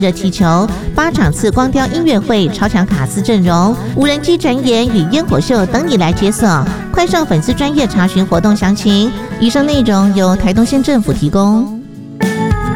热气球、8场次光雕音乐会、超强卡司阵容、无人机展演与烟火秀等你来解锁。快上粉丝专页查询活动详情。以上内容由台东县政府提供。